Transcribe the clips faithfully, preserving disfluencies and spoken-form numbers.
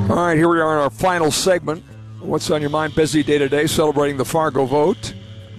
All right, here we are in our final segment. What's on your mind? Busy day today, celebrating the Fargo vote.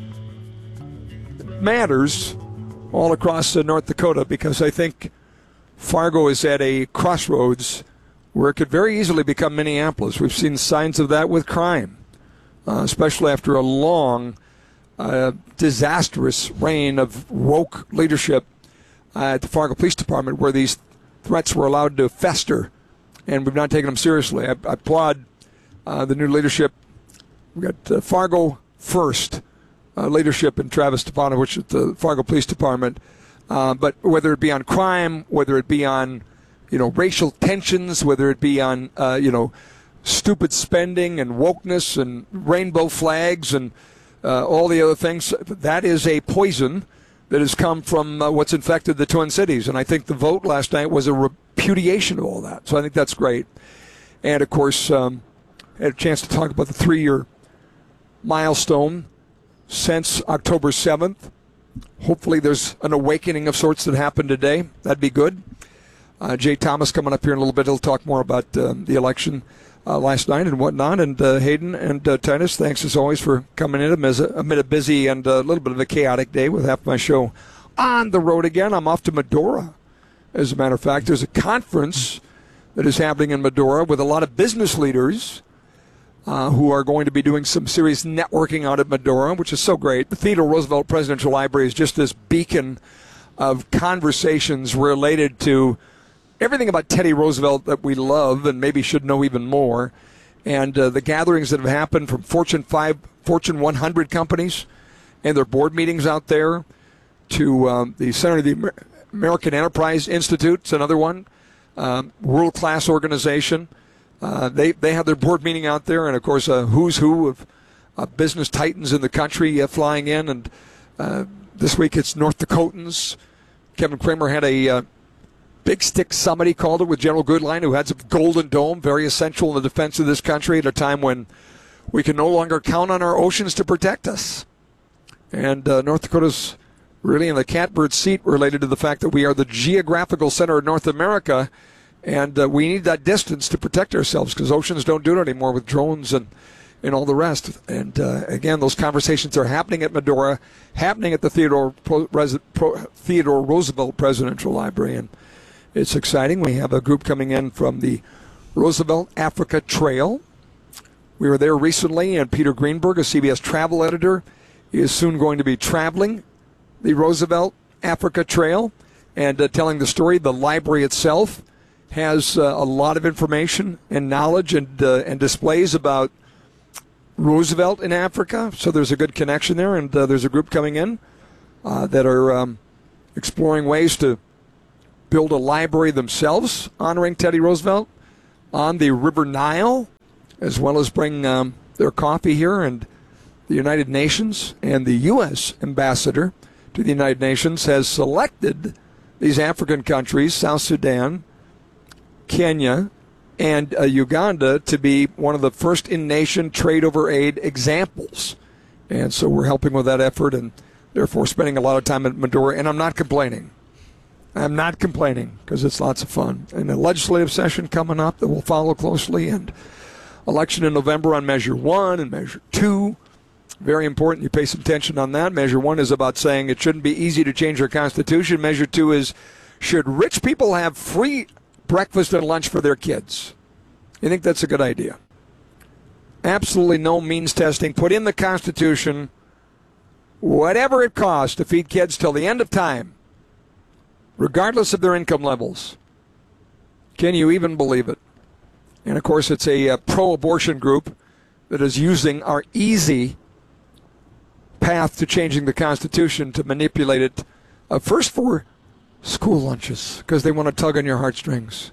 It matters all across uh, North Dakota because I think Fargo is at a crossroads where it could very easily become Minneapolis. We've seen signs of that with crime, uh, especially after a long, uh, disastrous reign of woke leadership uh, at the Fargo Police Department where these threats were allowed to fester. And we've not taken them seriously. I, I applaud uh, the new leadership. We've got uh, Fargo First uh, leadership in Travis Stepanovich at the Fargo Police Department. Uh, but whether it be on crime, whether it be on, you know, racial tensions, whether it be on, uh, you know, stupid spending and wokeness and rainbow flags and uh, all the other things, that is a poison that has come from uh, what's infected the Twin Cities. And I think the vote last night was a repudiation of all that. So I think that's great. And, of course, um, I had a chance to talk about the three-year milestone since October seventh. Hopefully there's an awakening of sorts that happened today. That'd be good. Uh, Jay Thomas coming up here in a little bit. He'll talk more about uh, the election uh, last night and whatnot. And uh, Hayden and uh, Titus, thanks as always for coming in amid a, amid a busy and a little bit of a chaotic day with half my show on the road again. I'm off to Medora. As a matter of fact, there's a conference that is happening in Medora with a lot of business leaders uh, who are going to be doing some serious networking out at Medora, which is so great. The Theodore Roosevelt Presidential Library is just this beacon of conversations related to everything about Teddy Roosevelt that we love and maybe should know even more. And uh, the gatherings that have happened from Fortune five, Fortune one hundred companies and their board meetings out there to um, the Center of the Amer- American Enterprise Institute, it's another one, um, world-class organization. Uh, they they have their board meeting out there, and, of course, a who's who of uh, business titans in the country uh, flying in. And uh, this week it's North Dakotans. Kevin Kramer had a uh, Big Stick Summit, he called it, with General Goodline, who has a Golden Dome, very essential in the defense of this country at a time when we can no longer count on our oceans to protect us. And uh, North Dakota's really in the catbird seat related to the fact that we are the geographical center of North America, and uh, we need that distance to protect ourselves because oceans don't do it anymore with drones and, and all the rest. And, uh, again, those conversations are happening at Medora, happening at the Theodore, Pro, Res, Pro, Theodore Roosevelt Presidential Library, and it's exciting. We have a group coming in from the Roosevelt Africa Trail. We were there recently, and Peter Greenberg, a C B S travel editor, is soon going to be traveling the Roosevelt Africa Trail and uh, telling the story. The library itself has uh, a lot of information and knowledge and uh, and displays about Roosevelt in Africa, so there's a good connection there, and uh, there's a group coming in uh, that are um, exploring ways to build a library themselves honoring Teddy Roosevelt on the River Nile, as well as bring um, their coffee here. And the United Nations and the U S ambassador to the United Nations has selected these African countries, South Sudan, Kenya, and uh, Uganda, to be one of the first in-nation trade over aid examples. And so we're helping with that effort and therefore spending a lot of time at Medora. And I'm not complaining. I'm not complaining because it's lots of fun. And a legislative session coming up that we'll follow closely, and election in November on Measure one and Measure two. Very important. You pay some attention on that. Measure one is about saying it shouldn't be easy to change our Constitution. Measure two is, should rich people have free breakfast and lunch for their kids? You think that's a good idea? Absolutely no means testing. Put in the Constitution whatever it costs to feed kids till the end of time, regardless of their income levels. Can you even believe it? And, of course, it's a, a pro-abortion group that is using our easy path to changing the Constitution to manipulate it, uh, first for school lunches, because they want to tug on your heartstrings.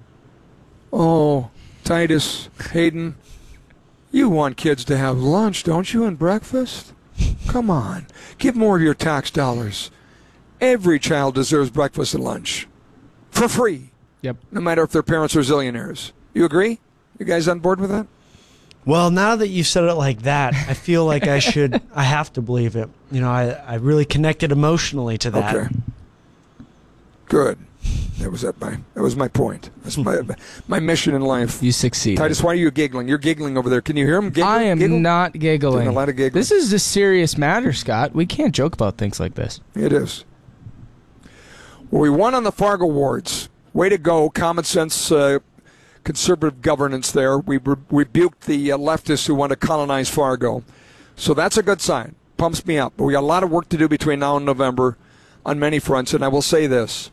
Oh, Titus, Hayden, you want kids to have lunch, don't you, and breakfast? Come on. Give more of your tax dollars. Every child deserves breakfast and lunch for free. Yep. No matter if their parents are zillionaires. You agree? You guys on board with that? Well, now that you said it like that, I feel like I should, I have to believe it. You know, I, I really connected emotionally to that. Okay. Good. That was that my that was my point. That's my my mission in life. You succeeded. Titus, why are you giggling? You're giggling over there. Can you hear him giggling? I am Giggle? not giggling. Doing a lot of giggling. This is a serious matter, Scott. We can't joke about things like this. It is. Well, we won on the Fargo wards. Way to go. Common sense, uh, conservative governance there. We re- rebuked the uh, leftists who want to colonize Fargo. So that's a good sign. Pumps me up. But we got a lot of work to do between now and November on many fronts. And I will say this.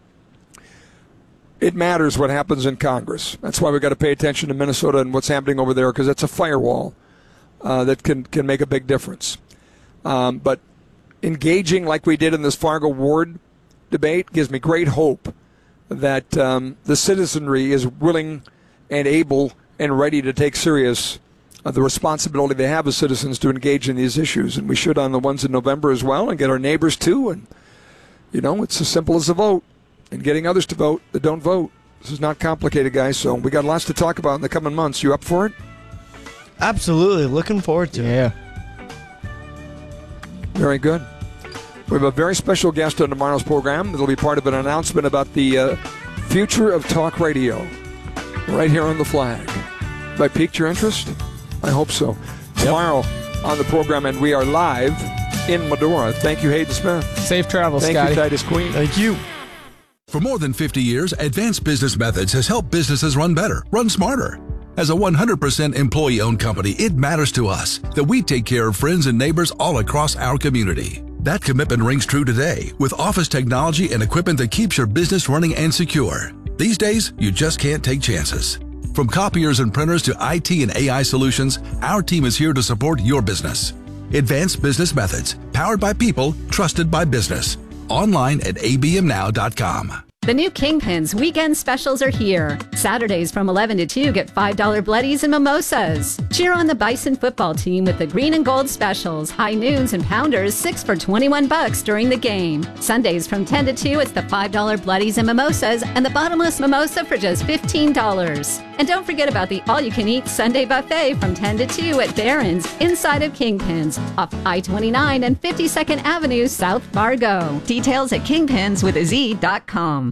It matters what happens in Congress. That's why we've got to pay attention to Minnesota and what's happening over there, because it's a firewall uh, that can, can make a big difference. Um, but engaging like we did in this Fargo ward debate gives me great hope that um, the citizenry is willing and able and ready to take serious uh, the responsibility they have as citizens to engage in these issues. And we should on the ones in November as well, and get our neighbors too. And, you know, it's as simple as a vote and getting others to vote that don't vote. This is not complicated, guys. So we got lots to talk about in the coming months. You up for it? Absolutely. Looking forward to it. Yeah. Very good. We have a very special guest on tomorrow's program. It'll be part of an announcement about the uh, future of talk radio right here on The Flag. Have I piqued your interest? I hope so. Yep. Tomorrow on the program, and we are live in Medora. Thank you, Hayden Smith. Safe travels, Thank Scotty. you, Titus Queen. Thank you. For more than fifty years, Advanced Business Methods has helped businesses run better, run smarter. As a one hundred percent employee-owned company, it matters to us that we take care of friends and neighbors all across our community. That commitment rings true today with office technology and equipment that keeps your business running and secure. These days, you just can't take chances. From copiers and printers to I T and A I solutions, our team is here to support your business. Advanced Business Methods, powered by people, trusted by business. Online at a b m now dot com. The new Kingpins weekend specials are here. Saturdays from eleven to two get five dollar bloodies and mimosas. Cheer on the Bison football team with the green and gold specials. High noons and pounders, six for twenty-one bucks during the game. Sundays from ten to two, it's the five dollar bloodies and mimosas and the bottomless mimosa for just fifteen dollars. And don't forget about the all-you-can-eat Sunday buffet from ten to two at Barron's inside of Kingpins off I twenty-nine and fifty-second Avenue, South Fargo. Details at kingpins with a z dot com.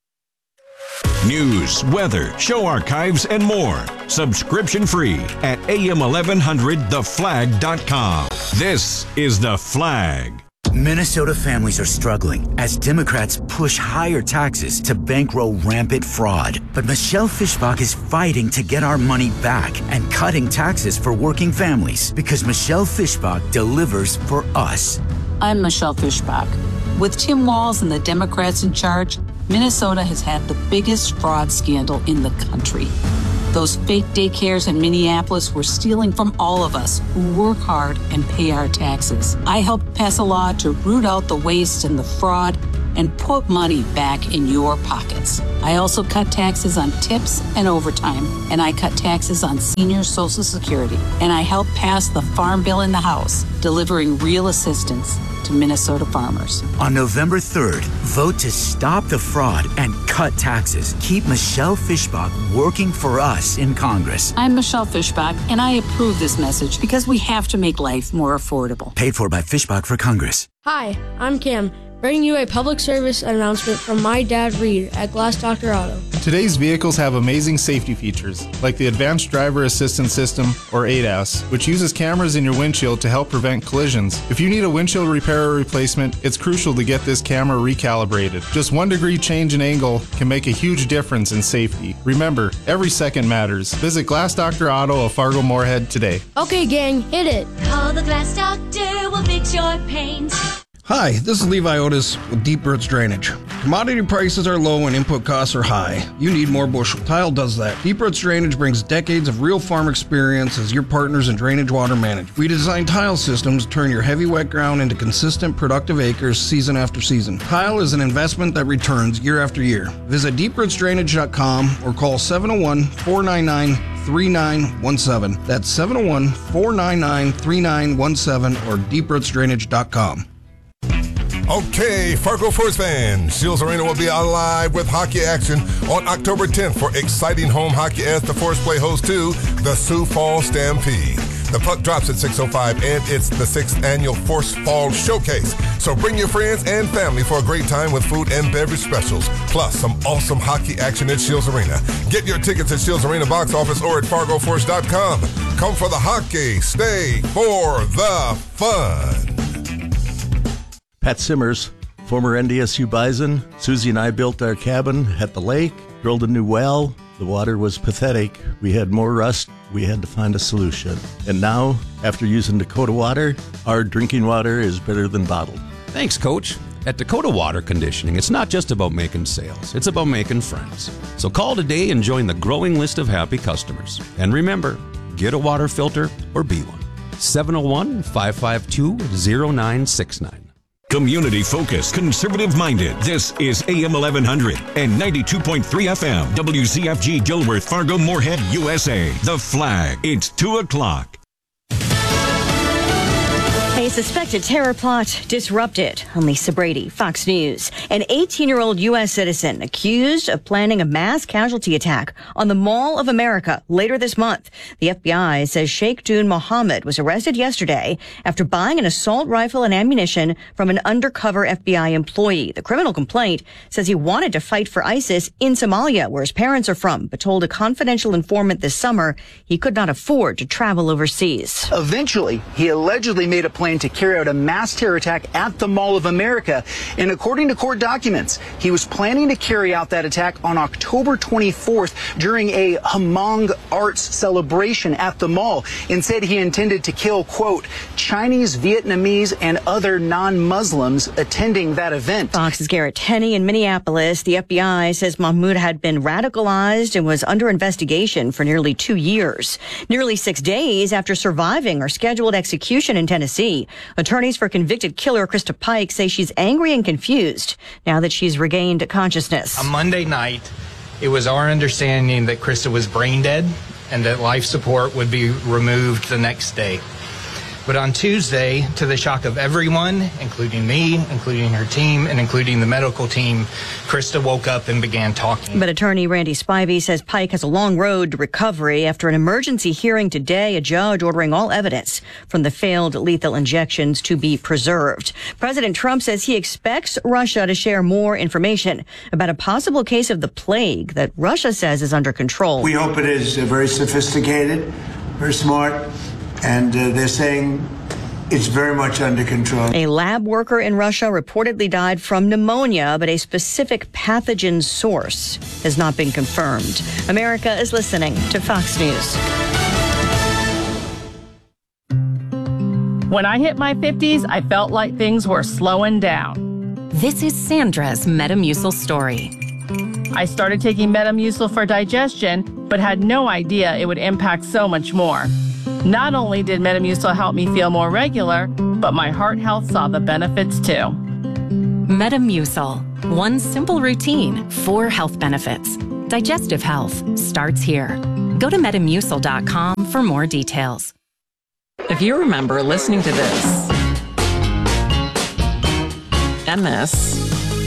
News, weather, show archives, and more. Subscription free at A M eleven hundred the flag dot com. This is The Flag. Minnesota families are struggling as Democrats push higher taxes to bankroll rampant fraud. But Michelle Fischbach is fighting to get our money back and cutting taxes for working families because Michelle Fischbach delivers for us. I'm Michelle Fischbach. With Tim Walz and the Democrats in charge, Minnesota has had the biggest fraud scandal in the country. Those fake daycares in Minneapolis were stealing from all of us who work hard and pay our taxes. I helped pass a law to root out the waste and the fraud and put money back in your pockets. I also cut taxes on tips and overtime, and I cut taxes on senior Social Security. And I helped pass the Farm Bill in the House, delivering real assistance to Minnesota farmers. On November third, vote to stop the fraud and cut taxes. Keep Michelle Fischbach working for us in Congress. I'm Michelle Fischbach, and I approve this message because we have to make life more affordable. Paid for by Fischbach for Congress. Hi, I'm Cam, bringing you a public service announcement from my dad, Reed, at Glass Doctor Auto. Today's vehicles have amazing safety features, like the Advanced Driver Assistance System, or A D A S, which uses cameras in your windshield to help prevent collisions. If you need a windshield repair or replacement, it's crucial to get this camera recalibrated. Just one degree change in angle can make a huge difference in safety. Remember, every second matters. Visit Glass Doctor Auto of Fargo Moorhead today. Okay, gang, hit it. Call the Glass Doctor, we'll fix your paint. Hi, this is Levi Otis with Deep Roots Drainage. Commodity prices are low and input costs are high. You need more bushel. Tile does that. Deep Roots Drainage brings decades of real farm experience as your partners in drainage water management. We design tile systems to turn your heavy wet ground into consistent productive acres season after season. Tile is an investment that returns year after year. Visit deep roots drainage dot com or call seven oh one, four nine nine, three nine one seven. That's seven oh one, four nine nine, three nine one seven or deep roots drainage dot com. Okay, Fargo Force fans, Shields Arena will be alive with hockey action on October tenth for exciting home hockey as the Force play host to the Sioux Falls Stampede. The puck drops at six oh five, and it's the sixth annual Force Fall Showcase. So bring your friends and family for a great time with food and beverage specials, plus some awesome hockey action at Shields Arena. Get your tickets at Shields Arena box office or at fargo force dot com. Come for the hockey, stay for the fun. Pat Simmers, former N D S U Bison. Susie and I built our cabin at the lake, drilled a new well. The water was pathetic. We had more rust. We had to find a solution. And now, after using Dakota Water, our drinking water is better than bottled. Thanks, Coach. At Dakota Water Conditioning, it's not just about making sales. It's about making friends. So call today and join the growing list of happy customers. And remember, get a water filter or be one. seven oh one, five five two, oh nine six nine. Community focused, conservative minded. This is A M eleven hundred and ninety-two point three F M. W C F G Dilworth, Fargo, Moorhead, U S A. The Flag. It's two o'clock. A suspected terror plot disrupted. I'm Lisa Brady, Fox News. An eighteen-year-old U S citizen accused of planning a mass casualty attack on the Mall of America later this month. The F B I says Sheikh Dun Mohammed was arrested yesterday after buying an assault rifle and ammunition from an undercover F B I employee. The criminal complaint says he wanted to fight for ISIS in Somalia, where his parents are from, but told a confidential informant this summer he could not afford to travel overseas. Eventually, he allegedly made a plan to carry out a mass terror attack at the Mall of America. And according to court documents, he was planning to carry out that attack on October twenty-fourth during a Hmong arts celebration at the mall, and said he intended to kill, quote, Chinese, Vietnamese, and other non-Muslims attending that event. Fox's Garrett Tenney in Minneapolis. The F B I says Mahmoud had been radicalized and was under investigation for nearly two years. Nearly six days after surviving her scheduled execution in Tennessee, attorneys for convicted killer Krista Pike say she's angry and confused now that she's regained consciousness. On Monday night, it was our understanding that Krista was brain dead and that life support would be removed the next day. But on Tuesday, to the shock of everyone, including me, including her team, and including the medical team, Krista woke up and began talking. But attorney Randy Spivey says Pike has a long road to recovery. After an emergency hearing today, a judge ordering all evidence from the failed lethal injections to be preserved. President Trump says he expects Russia to share more information about a possible case of the plague that Russia says is under control. We hope it is uh, very sophisticated, very smart. And uh, they're saying it's very much under control. A lab worker in Russia reportedly died from pneumonia, but a specific pathogen source has not been confirmed. America is listening to Fox News. When I hit my fifties, I felt like things were slowing down. This is Sandra's Metamucil story. I started taking Metamucil for digestion, but had no idea it would impact so much more. Not only did Metamucil help me feel more regular, but my heart health saw the benefits too. Metamucil. One simple routine, four health benefits. Digestive health starts here. Go to metamucil dot com for more details. If you remember listening to this, and this,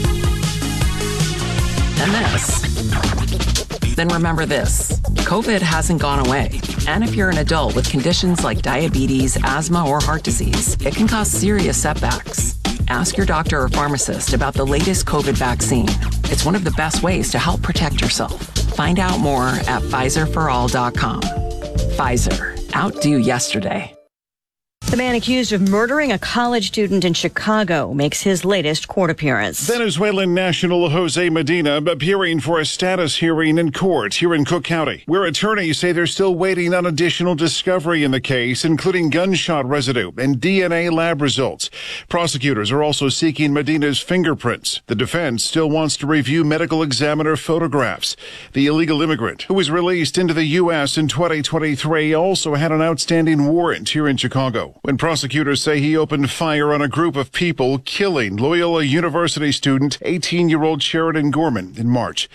and this, then remember this. COVID hasn't gone away. And if you're an adult with conditions like diabetes, asthma, or heart disease, it can cause serious setbacks. Ask your doctor or pharmacist about the latest COVID vaccine. It's one of the best ways to help protect yourself. Find out more at Pfizer for all dot com. Pfizer. Outdo yesterday. The man accused of murdering a college student in Chicago makes his latest court appearance. Venezuelan national Jose Medina appearing for a status hearing in court here in Cook County, where attorneys say they're still waiting on additional discovery in the case, including gunshot residue and D N A lab results. Prosecutors are also seeking Medina's fingerprints. The defense still wants to review medical examiner photographs. The illegal immigrant, who was released into the U S in twenty twenty-three, also had an outstanding warrant here in Chicago, when prosecutors say he opened fire on a group of people, killing Loyola University student eighteen-year-old Sheridan Gorman in March.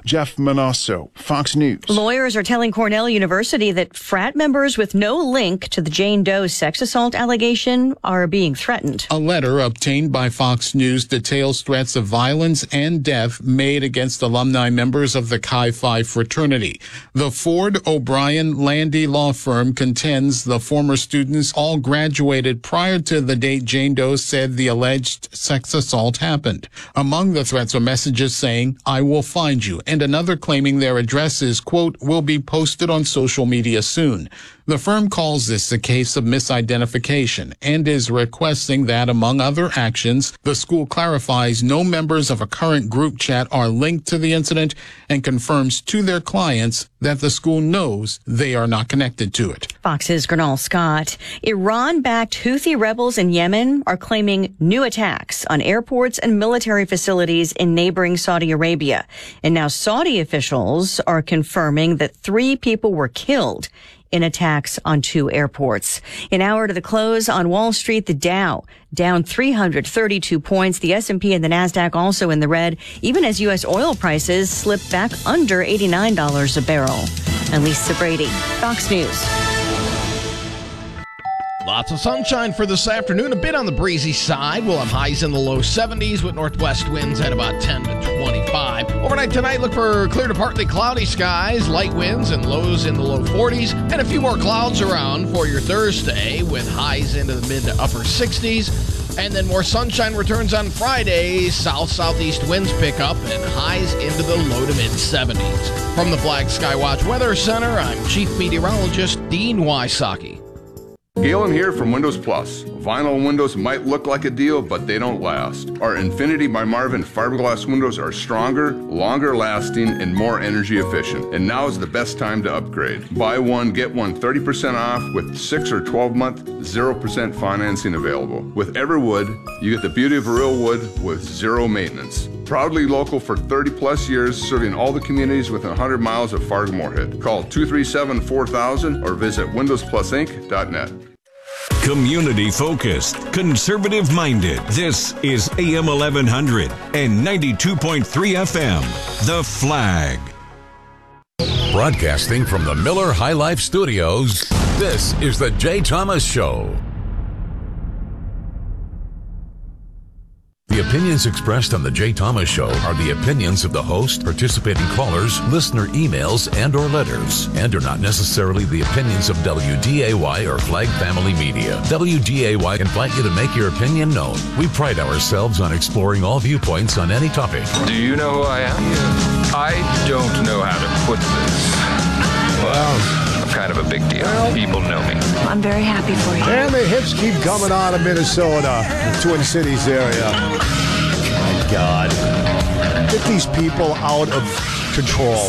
Jeff Manasso, Fox News. Lawyers are telling Cornell University that frat members with no link to the Jane Doe sex assault allegation are being threatened. A letter obtained by Fox News details threats of violence and death made against alumni members of the Chi Phi fraternity. The Ford O'Brien Landy law firm contends the former students all graduated prior to the date Jane Doe said the alleged sex assault happened. Among the threats are messages saying, "I will find you," and another claiming their addresses, quote, "will be posted on social media soon." The firm calls this a case of misidentification and is requesting that, among other actions, the school clarifies no members of a current group chat are linked to the incident and confirms to their clients that the school knows they are not connected to it. Fox's Gernal Scott. Iran-backed Houthi rebels in Yemen are claiming new attacks on airports and military facilities in neighboring Saudi Arabia. And now Saudi officials are confirming that three people were killed in attacks on two airports. An hour to the close on Wall Street, the Dow down three hundred thirty-two points. The S and P and the NASDAQ also in the red, even as U S oil prices slipped back under eighty-nine dollars a barrel. And Lisa Brady, Fox News. Lots of sunshine for this afternoon, a bit on the breezy side. We'll have highs in the low seventies with northwest winds at about ten to twenty-five. Overnight tonight, look for clear to partly cloudy skies, light winds and lows in the low forties, and a few more clouds around for your Thursday with highs into the mid to upper sixties. And then more sunshine returns on Friday. South-southeast winds pick up and highs into the low to mid seventies. From the Flag Skywatch Weather Center, I'm Chief Meteorologist Dean Wysocki. Galen here from Windows Plus. Vinyl windows might look like a deal, but they don't last. Our Infinity by Marvin fiberglass windows are stronger, longer lasting, and more energy efficient. And now is the best time to upgrade. Buy one, get one thirty percent off with six or twelve month, zero percent financing available. With Everwood, you get the beauty of real wood with zero maintenance. Proudly local for thirty plus years, serving all the communities within one hundred miles of Fargo-Moorhead. Call two three seven, four thousand or visit windows plus inc dot net. Community focused, conservative minded. This is A M eleven hundred and ninety-two point three F M. The Flag. Broadcasting from the Miller High Life Studios, this is the Jay Thomas Show. The opinions expressed on the Jay Thomas Show are the opinions of the host, participating callers, listener emails, and or letters, and are not necessarily the opinions of W D A Y or Flag Family Media. W D A Y invite you to make your opinion known. We pride ourselves on exploring all viewpoints on any topic. Do you know who I am? I don't know how to put this. Well, I'm kind of a big deal. People know me. I'm very happy for you. And the hits keep coming out of Minnesota, the Twin Cities area. My God. Get these people out of control.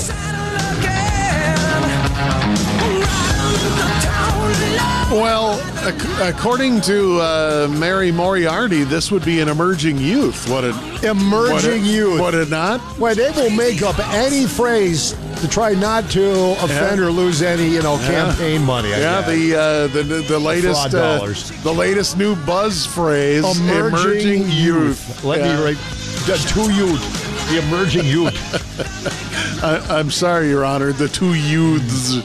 Well, ac- according to uh, Mary Moriarty, this would be an emerging youth. What it emerging would it, youth? Would it not? Well, they will make up any phrase to try not to offend yeah. or lose any, you know, yeah. campaign money. I yeah, guess. the, uh, the the the latest uh, the latest new buzz phrase: emerging, emerging youth. youth. Let yeah. me write the two youth, the emerging youth. I, I'm sorry, Your Honor, the two youths.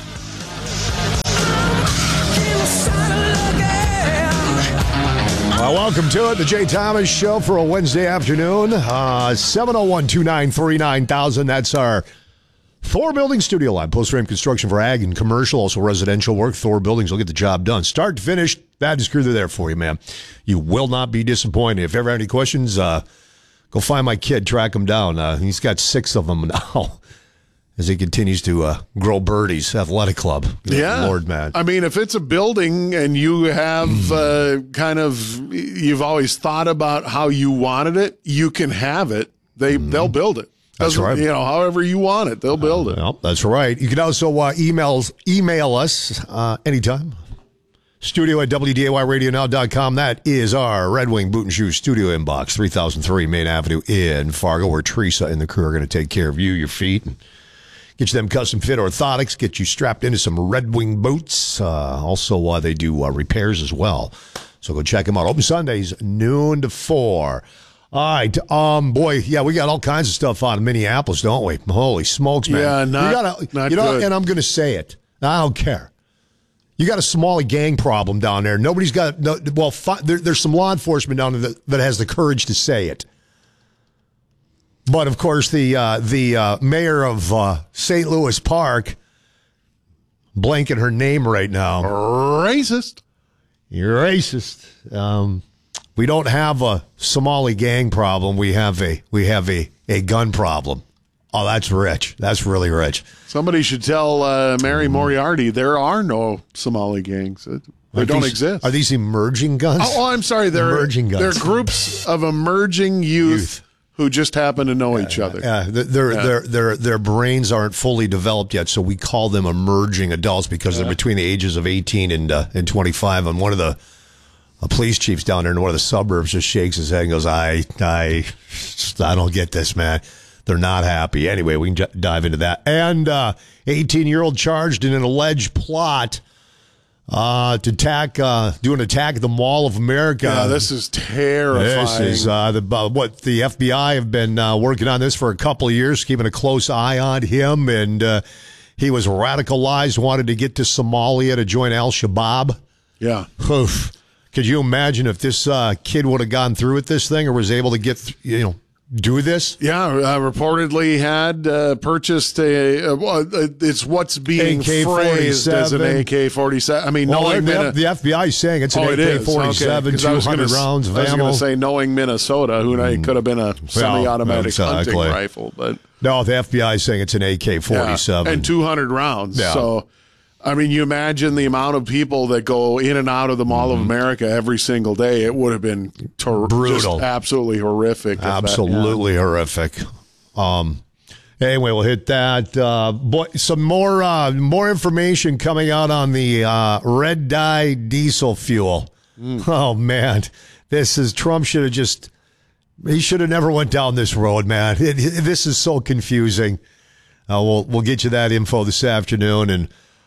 Well, welcome to it, the Jay Thomas Show for a Wednesday afternoon. Uh, seven oh one, two nine three, nine thousand. That's our Thor Building studio line. Post-frame construction for ag and commercial, also residential work. Thor Buildings will get the job done. Start to finish, that is crew, they're there for you, man. You will not be disappointed. If you ever have any questions, uh, go find my kid, track him down. Uh, he's got six of them now. As he continues to uh, grow Birdies Athletic Club. Good yeah. Lord, man. I mean, if it's a building and you have uh, kind of, you've always thought about how you wanted it, you can have it. They, mm. They'll build it. That's Doesn't, right. You know, however you want it, they'll build it. Uh, well, that's right. You can also uh, emails, email us uh, anytime. Studio at W D A Y radio now dot com. That is our Red Wing Boot and Shoe studio inbox, three thousand three Main Avenue in Fargo, where Teresa and the crew are going to take care of you, your feet, and get you them custom fit orthotics, get you strapped into some Red Wing boots. Uh, also, uh, they do uh, repairs as well. So go check them out. Open Sundays, noon to four. All right, um, boy, yeah, we got all kinds of stuff out of Minneapolis, don't we? Holy smokes, man! Yeah, not, you gotta, not you know, good. and I'm going to say it. I don't care. You got a Somali gang problem down there. Nobody's got no. Well, fi- there, there's some law enforcement down there that, that has the courage to say it. But of course, the uh, the uh, mayor of uh, Saint Louis Park, blanking her name right now, racist. You're racist. Um, we don't have a Somali gang problem. We have a we have a, a gun problem. Oh, that's rich. That's really rich. Somebody should tell uh, Mary Moriarty there are no Somali gangs. They Are don't these- exist. Are these emerging guns? Oh, oh, I'm sorry. They're emerging guns. They're groups of emerging youth, who just happen to know each other. Yeah, th- their Yeah. their their their brains aren't fully developed yet, so we call them emerging adults because they're between the ages of eighteen and uh, and twenty-five. And one of the uh, police chiefs down there in one of the suburbs just shakes his head and goes, "I I I don't get this, man." They're not happy. Anyway, we can j- dive into that. And uh, eighteen-year-old charged in an alleged plot uh, to attack, uh, do an attack at the Mall of America. Yeah, this is terrifying. This is uh, the uh, what the F B I have been uh, working on this for a couple of years, keeping a close eye on him, and uh, he was radicalized, wanted to get to Somalia to join Al Shabaab. Yeah. Oof. Could you imagine if this uh, kid would have gone through with this thing or was able to get, th- you know, do this? Yeah, uh, reportedly had uh, purchased a. Uh, well, uh, it's what's being A K phrased as an forty-seven. A K forty-seven. I mean, Well, knowing the, Minna- the F B I is saying it's an oh, A it K is. forty-seven, Okay, 'cause I was two hundred gonna s- rounds of I was ammo. going to say, knowing Minnesota, who mm. could have been a semi-automatic exactly. hunting rifle, but No, the F B I is saying it's an A K forty-seven. yeah, and two hundred rounds. Yeah. So, I mean, you imagine the amount of people that go in and out of the Mall of America every single day. It would have been ter- Brutal. just absolutely horrific. if that- Absolutely horrific. Um, anyway, we'll hit that. Uh, boy, some more uh, more information coming out on the uh, red dye diesel fuel. Oh man, this is Trump should have just he should have never went down this road, man. It, it- this is so confusing. Uh, we'll we'll get you that info this afternoon, and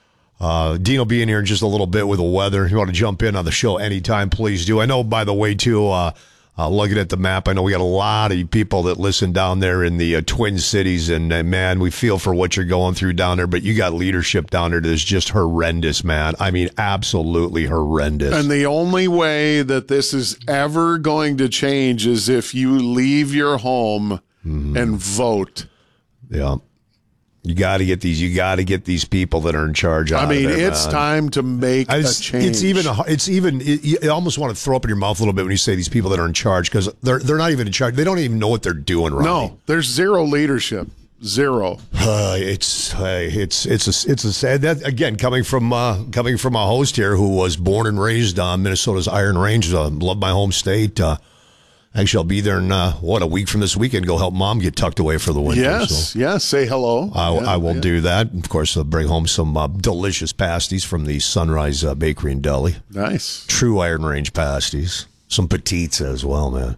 uh, Dean will be in here in just a little bit with the weather. If you want to jump in on the show anytime, please do. I know, by the way, too. Uh, Uh, looking at the map, I know we got a lot of people that listen down there in the uh, Twin Cities, and uh, man, we feel for what you're going through down there, but you got leadership down there that is just horrendous, man. I mean, absolutely horrendous. And the only way that this is ever going to change is if you leave your home Mm-hmm. and vote. Yeah. You got to get these. You got to get these people that are in charge. Out I mean, of there, it's man. time to make It's, a change. it's even. It's even. It, you almost want to throw up in your mouth a little bit when you say these people that are in charge because they're they're not even in charge. They don't even know what they're doing. Ronnie. No, there's zero leadership. Zero. Uh, it's uh, it's it's a it's a sad that again coming from uh, coming from a host here who was born and raised on Minnesota's Iron Range. Uh, love my home state. Uh, actually, I'll be there in uh, what a week from this weekend. Go help mom get tucked away for the winter. Yes, so. yes. Say hello. I, Yeah, I will yeah. do that. Of course, I'll bring home some uh, delicious pasties from the Sunrise uh, Bakery and Deli. Nice. True Iron Range pasties. Some petites as well, man.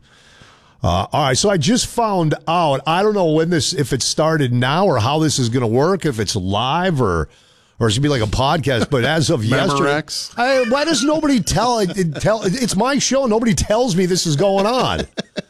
Uh, all right, so I just found out. I don't know when this, if it started now or how this is going to work, if it's live or or it's going to be like a podcast. But as of yesterday, Memorex. I, why does nobody tell? It, it- tell it's my show. Nobody tells me this is going on.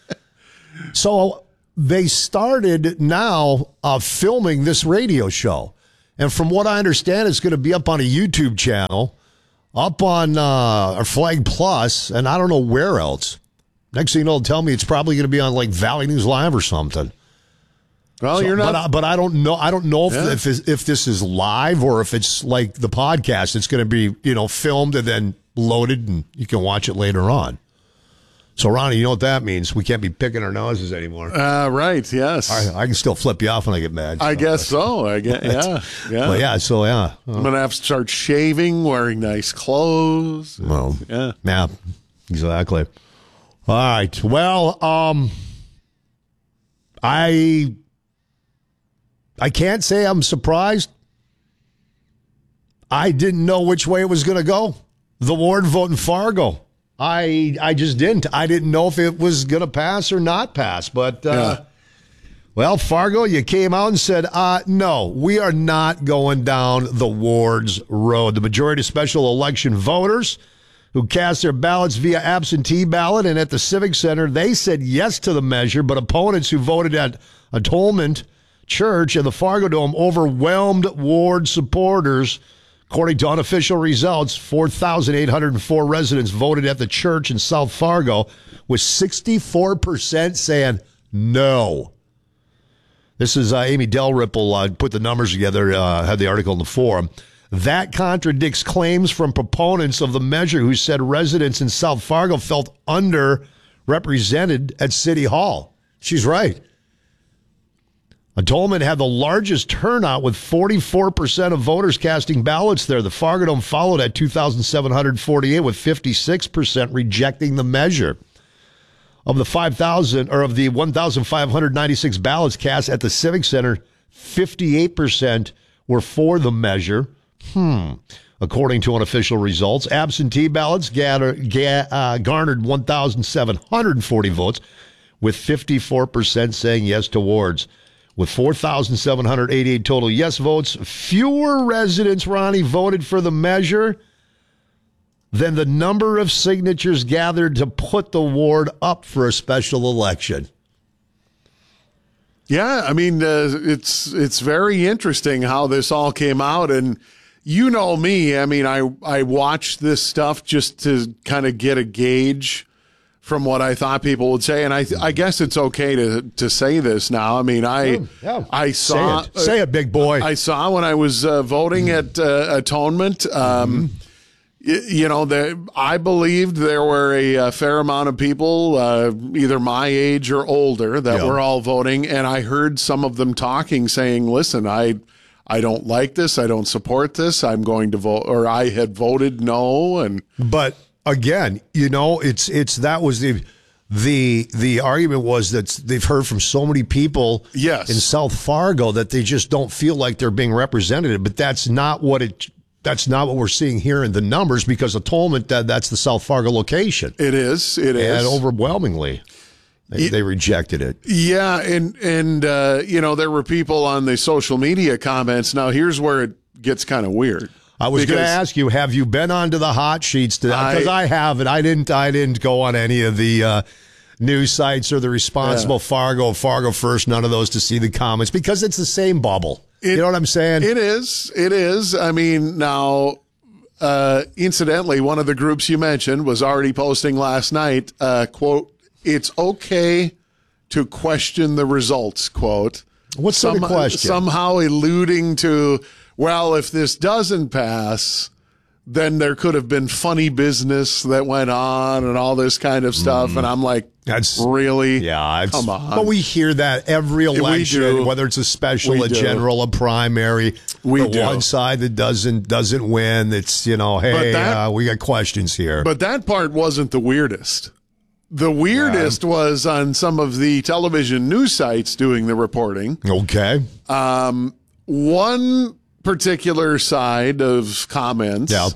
So they started now uh, filming this radio show. And from what I understand, it's going to be up on a YouTube channel, up on uh, our Flag Plus, and I don't know where else. Next thing you know, they'll tell me it's probably going to be on like Valley News Live or something. Well, So- you're not. but I, but I don't know. I don't know if Yeah. if, this- if this is live or if it's like the podcast. It's going to be you know filmed and then loaded, and you can watch it later on. So, Ronnie, you know what that means? We can't be picking our noses anymore. Uh, right. Yes. I, I can still flip you off when I get mad. I so. guess so. I guess. Yeah. Yeah. Well, yeah. So, yeah. I'm gonna have to start shaving, wearing nice clothes. Well, Yeah. yeah, exactly. All right. Well, um, I I can't say I'm surprised. I didn't know which way it was going to go. The Ward vote in Fargo. I I just didn't. I didn't know if it was going to pass or not pass. But uh, Yeah. well, Fargo, you came out and said, uh, no, we are not going down the Ward's road. The majority of special election voters who cast their ballots via absentee ballot. And at the Civic Center, they said yes to the measure, but opponents who voted at Atonement Church and the Fargo Dome overwhelmed ward supporters. According to unofficial results, four thousand eight hundred four residents voted at the church in South Fargo, with sixty-four percent saying no. This is uh, Amy Dalrymple uh, put the numbers together, uh, had the article in the forum. That contradicts claims from proponents of the measure who said residents in South Fargo felt underrepresented at City Hall. She's right. Atonement had the largest turnout with forty-four percent of voters casting ballots there. The Fargo Dome followed at two thousand seven hundred forty-eight with fifty-six percent rejecting the measure. Of the five thousand or of the one thousand five hundred ninety-six ballots cast at the Civic Center, fifty-eight percent were for the measure. Hmm. According to unofficial results, absentee ballots gather, ga, uh, garnered one thousand seven hundred forty votes, with fifty-four percent saying yes to wards. With four thousand seven hundred eighty-eight total yes votes, fewer residents, Ronnie, voted for the measure than the number of signatures gathered to put the ward up for a special election. Yeah, I mean, uh, it's it's very interesting how this all came out. And you know me, I mean, I, I watched this stuff just to kind of get a gauge from what I thought people would say. And I I guess it's okay to to say this now. I mean, I yeah, yeah. I saw... Say it. Say it, big boy. I saw when I was uh, voting mm. at uh, Atonement, um, mm. y- you know, the, I believed there were a, a fair amount of people, uh, either my age or older, that yeah. were all voting. And I heard some of them talking, saying, listen, I... I don't like this. I don't support this. I'm going to vote, or I had voted no. And but again, you know, it's it's that was the the the argument was that they've heard from so many people yes. in South Fargo that they just don't feel like they're being represented. But that's not what it. That's not what we're seeing here in the numbers, because Atonement, that that's the South Fargo location. It is. It is. And overwhelmingly. They, they rejected it. Yeah, and, and uh, you know, there were people on the social media comments. Now, here's where it gets kind of weird. I was going to ask you, have you been onto the hot sheets today? Because I, I haven't. I didn't I didn't go on any of the uh, news sites or the Responsible yeah. Fargo, Fargo First, none of those to see the comments, because it's the same bubble. It, you know what I'm saying? It is. It is. I mean, now, uh, incidentally, one of the groups you mentioned was already posting last night, uh, quote, "It's okay to question the results," quote. What's Some, the question? Somehow alluding to, well, if this doesn't pass, then there could have been funny business that went on and all this kind of stuff. Mm. And I'm like, that's really? Yeah. It's, come on. But we hear that every election, whether it's a special, we a do. general, a primary. We the do. one side that doesn't doesn't win, it's, you know, hey, that, uh, we got questions here. But that part wasn't the weirdest. The weirdest yeah. was on some of the television news sites doing the reporting. Okay. Um, one particular side of comments yeah.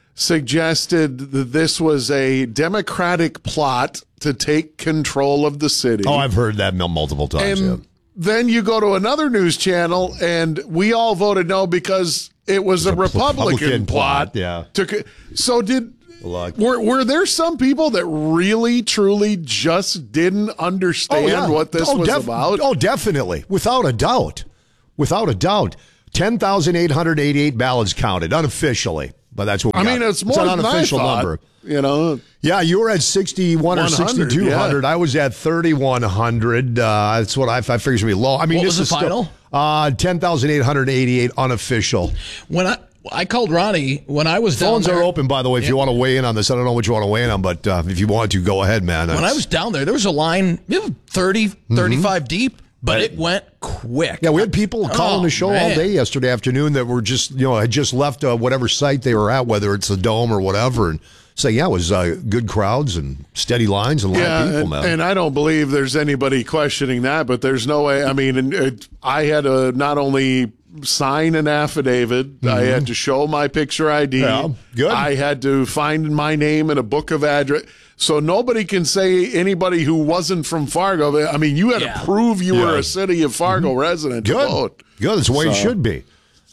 suggested that this was a Democratic plot to take control of the city. Oh, I've heard that multiple times. And yeah. then you go to another news channel, and we all voted no because it was a, a Republican, Republican plot. plot. Yeah. To, so did... Luck. Were were there some people that really, truly just didn't understand oh, yeah. what this oh, was def- about? Oh, definitely. Without a doubt. Without a doubt. ten thousand eight hundred eighty-eight ballots counted, unofficially. But that's what we I got. mean, it's more it's an than unofficial I thought, number. You know? Yeah, you were at sixty-one or sixty-two hundred. Yeah. I was at thirty-one hundred. Uh, that's what I, I figured should be low. I mean, what this was the is final? Still, uh, ten thousand eight hundred eighty-eight unofficial. When I... I called Ronnie when I was down Phones there. are open, by the way, if yeah. you want to weigh in on this. I don't know what you want to weigh in on, but uh, if you want to, go ahead, man. When I was down there, there was a line thirty, thirty-five mm-hmm. deep, but right. it went quick. Yeah, we had people calling oh, the show man. all day yesterday afternoon that were just, you know, had just left uh, whatever site they were at, whether it's the Dome or whatever, and say, yeah, it was uh, good crowds and steady lines and a lot yeah, of people, and, man. And I don't believe there's anybody questioning that, but there's no way. I mean, it, I had to not only sign an affidavit, mm-hmm. I had to show my picture I D. Yeah, good. I had to find my name in a book of address. So nobody can say anybody who wasn't from Fargo. I mean, you had yeah. to prove you yeah. were a city of Fargo mm-hmm. resident good. to vote. Good. That's the way so. it should be.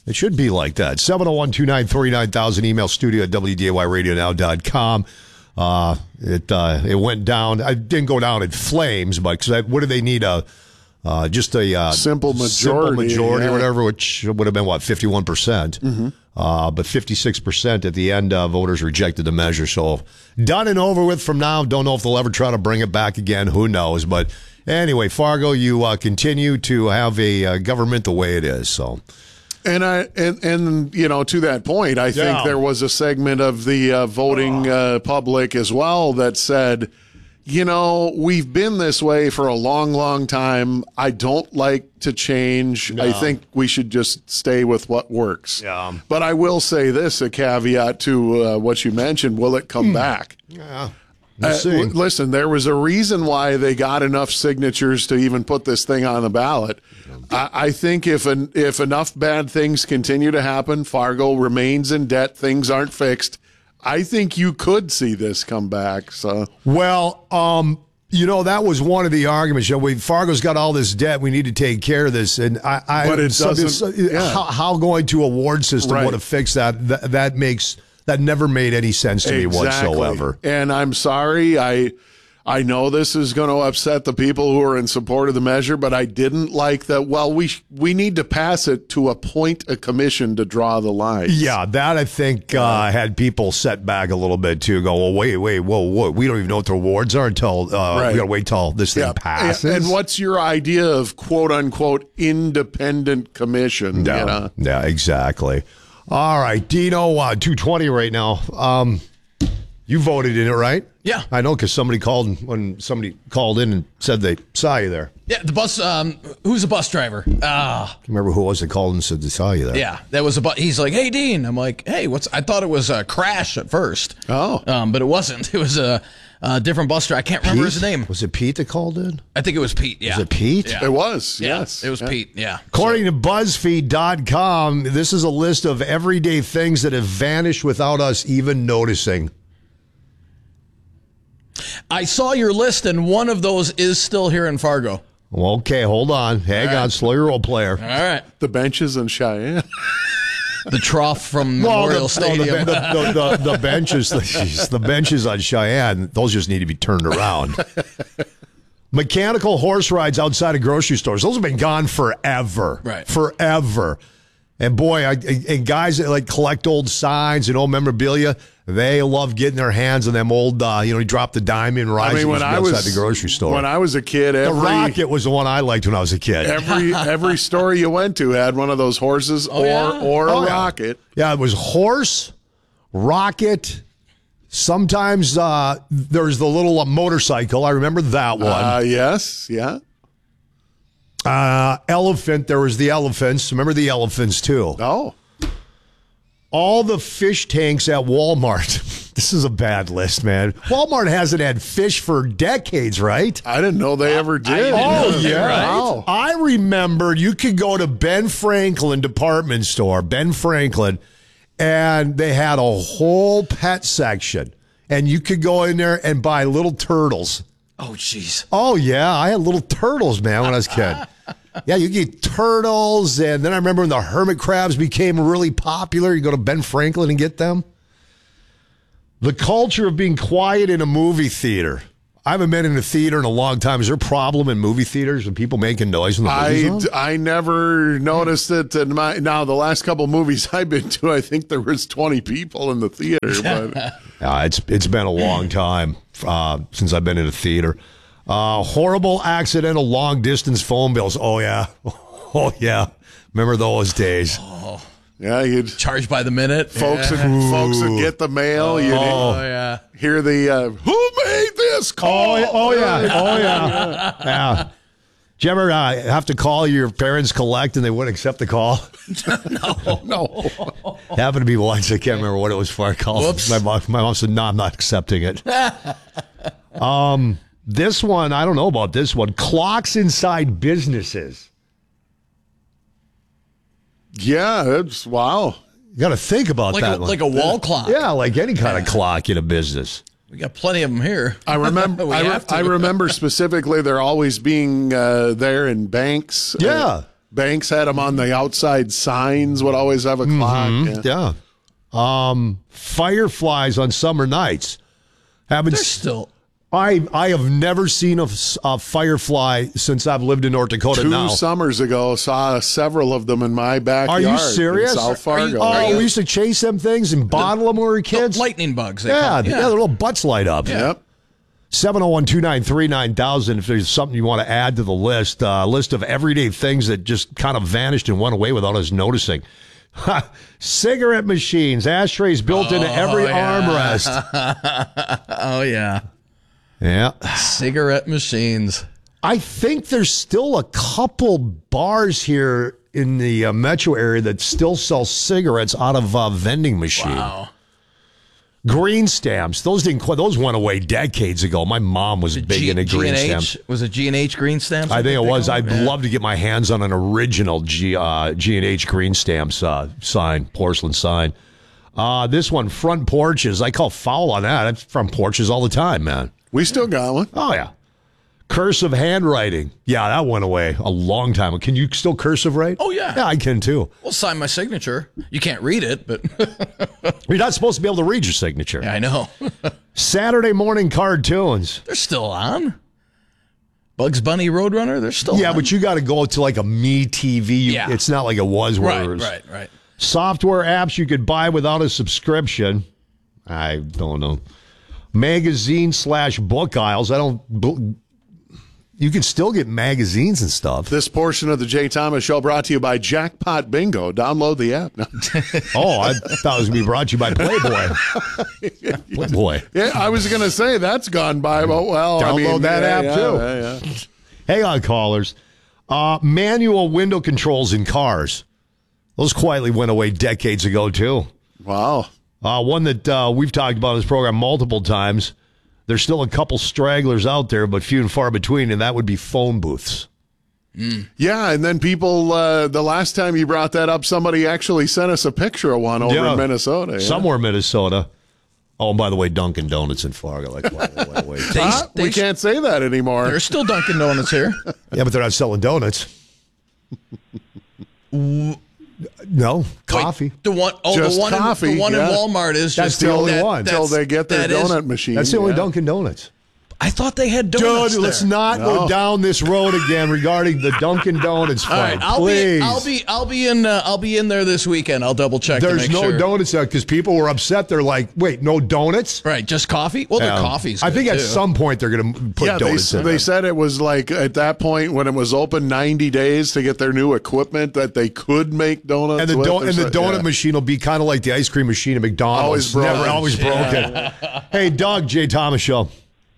It should be like that. seven oh one, two nine three nine thousand. Email studio at w d a y radio now dot com. Uh, it uh, it went down. I didn't go down in flames, but cause I, what do they need? A uh, just a uh, simple majority, simple majority yeah. or whatever, which would have been what fifty-one percent. Mm-hmm. Uh, but fifty-six percent at the end, uh, voters rejected the measure. So done and over with from now. Don't know if they'll ever try to bring it back again. Who knows? But anyway, Fargo, you uh, continue to have a uh, government the way it is. So. And I and and you know, to that point, I think Yeah. there was a segment of the uh, voting uh, public as well that said, you know, we've been this way for a long, long time. I don't like to change. No. I think we should just stay with what works. Yeah. But I will say this, a caveat to uh, what you mentioned. Will it come back? Yeah. Uh, We'll see. l- listen, there was a reason why they got enough signatures to even put this thing on the ballot. I, I think if an, if enough bad things continue to happen, Fargo remains in debt, things aren't fixed, I think you could see this come back. So, Well, um, you know, that was one of the arguments. You know, we, Fargo's got all this debt. We need to take care of this. And I, I But it so- doesn't- so- yeah. how, how going to a ward system Right. would have fixed that? That, that makes that never made any sense to me whatsoever. And I'm sorry, I I know this is going to upset the people who are in support of the measure, but I didn't like that. Well, we sh- we need to pass it to appoint a commission to draw the line. Yeah, that I think uh, had people set back a little bit too. Go, well, wait, wait, whoa, whoa. We don't even know what the rewards are until uh, Right. we got to wait till this thing Yeah. passes. And, and what's your idea of quote unquote independent commission? No, You know? yeah, exactly. All right, Dino, uh, two twenty right now. Um, you voted in it, right? Yeah. I know because somebody called when somebody called in and said they saw you there. Yeah, the bus. Um, who's the bus driver? Ah, Remember who it was that called and said they saw you there? yeah, that was a bus. He's like, "Hey, Dean." I'm like, "Hey, what's?" I thought it was a crash at first. Oh, um, but it wasn't. It was a, a different bus driver. I can't remember Pete? his name. Was it Pete that called in? I think it was Pete. Yeah, Was it Pete? Yeah. It was, Yeah, yes. it was Yeah. Pete. Yeah. According to BuzzFeed dot com, this is a list of everyday things that have vanished without us even noticing. I saw your list, and one of those is still here in Fargo. Okay, hold on. Hang All right. on. Slow your roll, player. All right. The benches in Cheyenne. The trough from Well, Memorial the, Stadium. No, the, the, the, the, the benches, the, jeez, the benches on Cheyenne, those just need to be turned around. Mechanical horse rides outside of grocery stores, those have been gone forever. Right. Forever. And boy, I, and guys that like collect old signs and old memorabilia, they love getting their hands on them old, uh, you know, you drop the dime in rides I mean, when I outside was the grocery store. when I was a kid, the every Rocket was the one I liked when I was a kid. every every store you went to had one of those horses or yeah? or Oh, a yeah. rocket. Yeah, it was horse, rocket. Sometimes uh, there's the little uh, motorcycle. I remember that one. Uh, yes, yeah. Uh, elephant. There was the elephants. Remember the elephants too. Oh, all the fish tanks at Walmart. This is a bad list, man. Walmart hasn't had fish for decades, right? I didn't know they ever did. Oh, yeah. Wow. I remember you could go to Ben Franklin department store, Ben Franklin, and they had a whole pet section. And you could go in there and buy little turtles. Oh, jeez. Oh, yeah. I had little turtles, man, when I was a kid. Yeah, you get turtles. And then I remember when the hermit crabs became really popular. You go to Ben Franklin and get them. The culture of being quiet in a movie theater. I haven't been in a theater in a long time. Is there a problem in movie theaters with people making noise in the movies? I, I never noticed it. In my, now, the last couple movies I've been to, I think there was twenty people in the theater. But Yeah, it's it's been a long time uh, since I've been in a theater. Uh, horrible accidental long distance phone bills. Oh yeah, oh yeah. Remember those days? Oh, yeah, you'd charge by the minute. folks yeah. would, folks would get the mail. You'd Oh, yeah. hear the uh, who made this call? Oh, oh yeah, oh yeah, yeah. Did you ever uh, have to call your parents collect and they wouldn't accept the call? no, no. Happened to be once. I can't remember what it was for. I called. Whoops. My mom, my mom said, "No, I'm not accepting it." um, this one, I don't know about this one. Clocks inside businesses. Yeah, it's wow. You got to think about Like that a, one. like a wall clock. Yeah, like any kind of clock in a business. We got plenty of them here. I remember. We I, re- have to. I remember specifically there always being uh, there in banks. Yeah. Uh, banks had them on the outside signs, would always have a clock. Mhm, yeah. yeah. Um, fireflies on summer nights. Haven't They're still... I I have never seen a, a firefly since I've lived in North Dakota Two now. summers ago, saw several of them in my backyard. Are you serious? In South Fargo. Are you, oh, we used to chase them things and bottle them when we were kids. Lightning bugs. They Yeah, call yeah, them. their little butts light up. Yeah. Yep. seven oh one, two nine three, nine thousand if there's something you want to add to the list. A uh, list of everyday things that just kind of vanished and went away without us noticing. Cigarette machines, ashtrays built oh, into every yeah. armrest. oh, yeah. Yeah. Cigarette machines. I think there's still a couple bars here in the uh, metro area that still sell cigarettes out of a uh, vending machine. Wow. Green stamps. Those didn't quite, those went away decades ago. My mom was big G- into green G and H? stamps. Was it G and H green stamps? I think it was. I'd yeah. love to get my hands on an original G, uh, G and H green stamps uh, sign, porcelain sign. Uh, this one, front porches. I call foul on that. It's front porches all the time, man. We still got one. Oh, yeah. Cursive handwriting. Yeah, that went away a long time ago. Can you still cursive write? Oh, yeah. Yeah, I can too. We'll sign my signature. You can't read it, but... You're not supposed to be able to read your signature. Yeah, I know. Saturday morning cartoons. They're still on. Bugs Bunny Roadrunner, they're still Yeah, on. but you got to go to like a Me T V. Yeah. It's not like it was where Right, it was. right, right. Software apps you could buy without a subscription. I don't know. Magazine slash book aisles. I don't. You can still get magazines and stuff. This portion of the Jay Thomas Show brought to you by Jackpot Bingo. Download the app. Oh, I thought it was going to be brought to you by Playboy. Playboy. Yeah, I was going to say that's gone by, but well, Download I mean, that yeah, app yeah, too. Yeah, yeah. Hang on, callers. Uh, manual window controls in cars. Those quietly went away decades ago too. Wow. Uh, one that uh, we've talked about in this program multiple times. There's still a couple stragglers out there, but few and far between, and that would be phone booths. Mm. Yeah, and then people, uh, the last time you brought that up, somebody actually sent us a picture of one over Yeah. in Minnesota. Yeah. Somewhere in Minnesota. Oh, and by the way, Dunkin' Donuts in Fargo. Like, wait, wait, wait. Huh? we can't say that anymore. There's still Dunkin' Donuts here. Yeah, but they're not selling donuts. No, coffee. Wait, the one, oh, Just the one, coffee, in, the one yeah. in Walmart is That's just the only that- one. Until that's- they get their that is- donut machine. That's the only yeah. Dunkin' Donuts. I thought they had donuts Dude, let's there. not No. go down this road again regarding the Dunkin' Donuts All right, fight. I'll Please. be, I'll be, I'll be in, uh, I'll be in there this weekend. I'll double check. to There's make no sure. donuts there because people were upset. They're like, wait, no donuts? Right, just coffee. Well, their Yeah. coffee's. I think good, at too. some point they're going to put Yeah, they, donuts in they there. said it was like at that point when it was open ninety days to get their new equipment that they could make donuts. And the, with do- or and the so- donut yeah. machine will be kind of like the ice cream machine at McDonald's. Always broken. Never, always broken. Hey, Doug, Jay Thomas Show.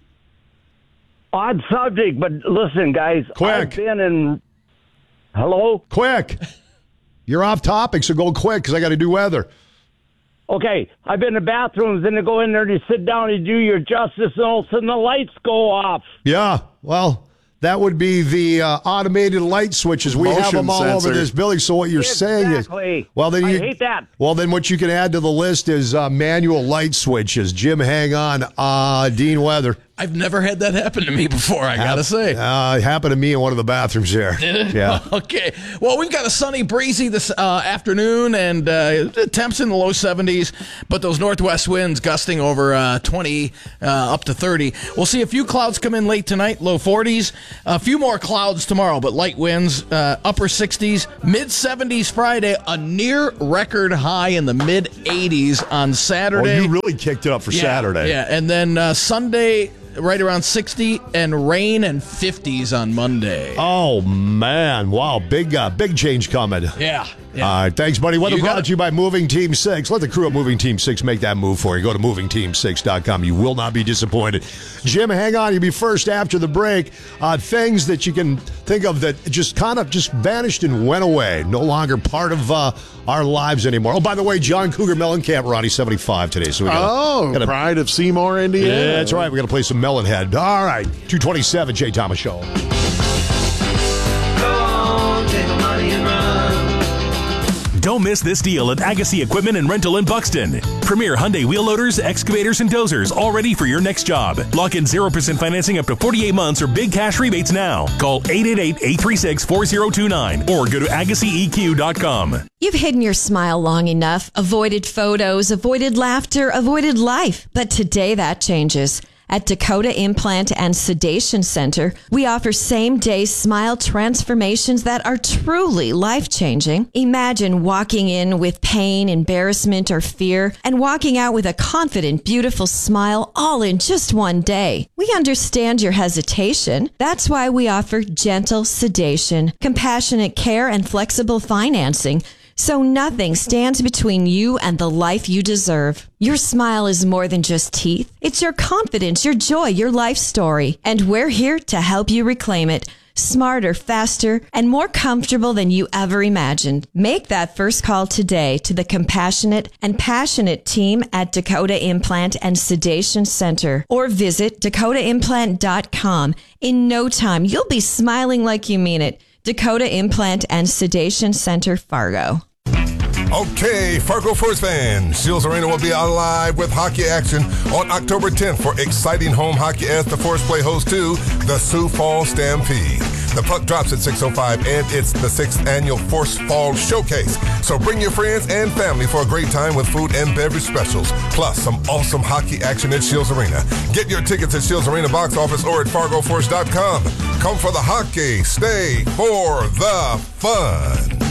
Odd subject, but listen, guys. Quick. I've been in. Hello? Quick. You're off topic, so go quick because I got to do weather. Okay, I've been in bathrooms, and you go in there and you sit down and you do your justice, and all of a sudden the lights go off. Yeah, well, that would be the uh, automated light switches. We have Motion them all over sensor. Oh, this building. So what you're saying is, Exactly. well, then I you hate that. Well, then what you can add to the list is uh, manual light switches. Jim, hang on. Uh, Dean Weather. I've never had that happen to me before, I gotta say. Uh, it happened to me in one of the bathrooms there. Did it? Yeah. Okay. Well, we've got a sunny, breezy this uh, afternoon, and uh, temps in the low seventies, but those northwest winds gusting over uh, twenty uh, up to thirty. We'll see a few clouds come in late tonight, low forties. A few more clouds tomorrow, but light winds, uh, upper sixties, mid seventies Friday, a near record high in the mid eighties on Saturday. Oh, you really kicked it up for Yeah, Saturday. Yeah, and then uh, Sunday, right around sixty, and rain and fifties on Monday. Oh, man. Wow. Big uh, big change coming. Yeah. yeah. All right. Thanks, buddy. Weather You brought got it. to you by Moving Team six. Let the crew at Moving Team six make that move for you. Go to moving team six dot com. You will not be disappointed. Jim, hang on. You'll be first after the break. Uh, things that you can think of that just kind of just vanished and went away. No longer part of uh, our lives anymore. Oh, by the way, John Cougar Mellencamp, Ronnie seventy-five today. So we gotta, Oh, gotta, Pride of Seymour, Indiana. yeah, that's right. We got to play some Melonhead. All right. two twenty-seven, Jay Thomas Show. Don't miss this deal at Agassi Equipment and Rental in Buxton. Premier Hyundai wheel loaders, excavators, and dozers, all ready for your next job. Lock in zero percent financing up to forty-eight months or big cash rebates now. Call eight eight eight, eight three six, four zero two nine or go to agassi e q dot com. You've hidden your smile long enough, avoided photos, avoided laughter, avoided life. But today that changes. At Dakota Implant and Sedation Center, we offer same-day smile transformations that are truly life-changing. Imagine walking in with pain, embarrassment, or fear, and walking out with a confident, beautiful smile all in just one day. We understand your hesitation. That's why we offer gentle sedation, compassionate care, and flexible financing, so nothing stands between you and the life you deserve. Your smile is more than just teeth. It's your confidence, your joy, your life story. And we're here to help you reclaim it. Smarter, faster, and more comfortable than you ever imagined. Make that first call today to the compassionate and passionate team at Dakota Implant and Sedation Center or visit dakota implant dot com. In no time, you'll be smiling like you mean it. Dakota Implant and Sedation Center, Fargo. Okay, Fargo Force fans, Shields Arena will be alive with hockey action on October tenth for exciting home hockey as the Force play host to the Sioux Falls Stampede. The puck drops at six oh five, and it's the sixth annual Force Fall Showcase. So bring your friends and family for a great time with food and beverage specials, plus some awesome hockey action at Shields Arena. Get your tickets at Shields Arena box office or at fargo force dot com. Come for the hockey, stay for the fun.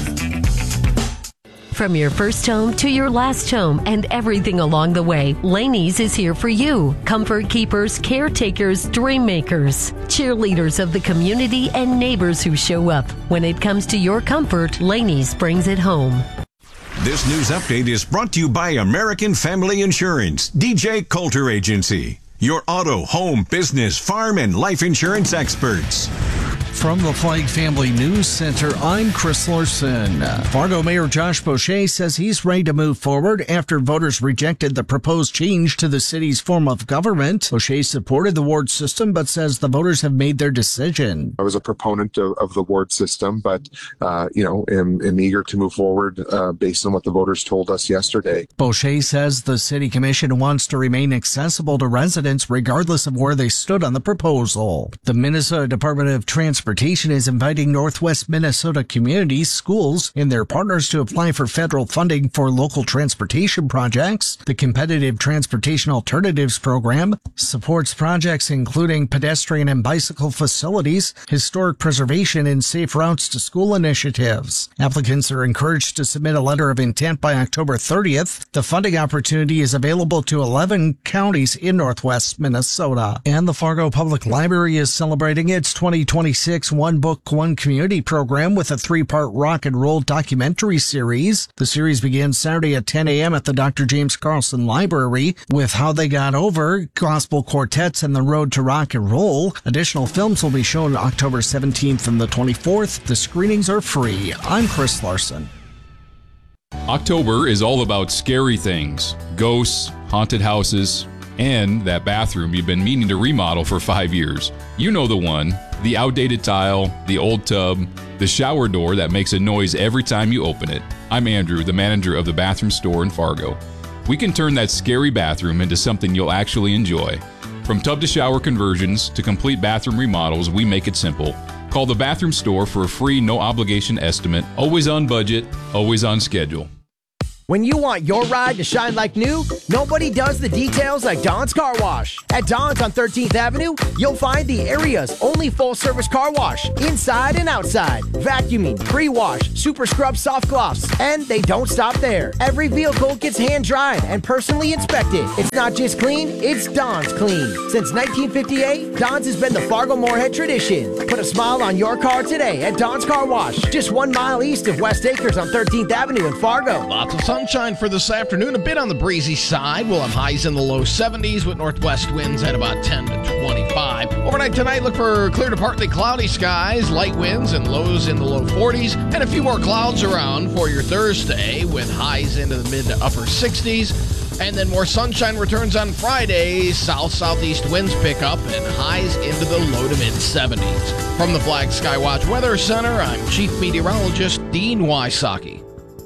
From your first home to your last home and everything along the way, Laney's is here for you. Comfort keepers, caretakers, dream makers, cheerleaders of the community, and neighbors who show up. When it comes to your comfort, Laney's brings it home. This news update is brought to you by American Family Insurance, D J Coulter Agency, your auto, home, business, farm, and life insurance experts. From the Flag Family News Center, I'm Chris Larson. Fargo Mayor Josh Boucher says he's ready to move forward after voters rejected the proposed change to the city's form of government. Boucher supported the ward system, but says the voters have made their decision. I was a proponent of, of the ward system, but, uh, you know, am, am eager to move forward uh, based on what the voters told us yesterday. Boucher says the city commission wants to remain accessible to residents regardless of where they stood on the proposal. The Minnesota Department of Transportation Transportation is inviting Northwest Minnesota communities, schools, and their partners to apply for federal funding for local transportation projects. The Competitive Transportation Alternatives Program supports projects including pedestrian and bicycle facilities, historic preservation, and safe routes to school initiatives. Applicants are encouraged to submit a letter of intent by October thirtieth. The funding opportunity is available to eleven counties in Northwest Minnesota. And the Fargo Public Library is celebrating its twenty twenty-six One Book, One Community program with a three-part rock and roll documentary series. The series begins Saturday at ten a.m. at the Doctor James Carlson Library with How They Got Over, Gospel Quartets, and The Road to Rock and Roll. Additional films will be shown October seventeenth and the twenty-fourth. The screenings are free. I'm Chris Larson. October is all about scary things, ghosts, haunted houses, and that bathroom you've been meaning to remodel for five years. You know the one. The outdated tile, the old tub, the shower door that makes a noise every time you open it. I'm Andrew, the manager of the bathroom store in Fargo. We can turn that scary bathroom into something you'll actually enjoy. From tub to shower conversions to complete bathroom remodels, we make it simple. Call the bathroom store for a free, no obligation estimate. Always on budget, always on schedule. When you want your ride to shine like new, nobody does the details like Don's Car Wash. At Don's on thirteenth Avenue, you'll find the area's only full-service car wash, inside and outside. Vacuuming, pre-wash, super scrub soft gloss, and they don't stop there. Every vehicle gets hand-dried and personally inspected. It's not just clean, it's Don's clean. Since nineteen fifty-eight, Don's has been the Fargo-Moorhead tradition. Put a smile on your car today at Don's Car Wash, just one mile east of West Acres on thirteenth Avenue in Fargo. Lots of sun. Sunshine for this afternoon, a bit on the breezy side. We'll have highs in the low seventies with northwest winds at about ten to twenty-five. Overnight tonight, look for clear to partly cloudy skies, light winds, and lows in the low forties. And a few more clouds around for your Thursday with highs into the mid to upper sixties. And then more sunshine returns on Friday. South-southeast winds pick up and highs into the low to mid seventies. From the Flag Skywatch Weather Center, I'm Chief Meteorologist Dean Wysocki.